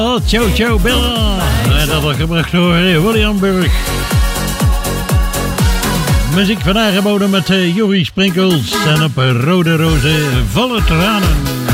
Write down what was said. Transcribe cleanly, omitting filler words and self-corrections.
Ciao Ciao Bella. En dat wordt gebracht door William Burg. Muziek van aangeboden met Jorie Sprinkels en op Rode Rozen volle tranen.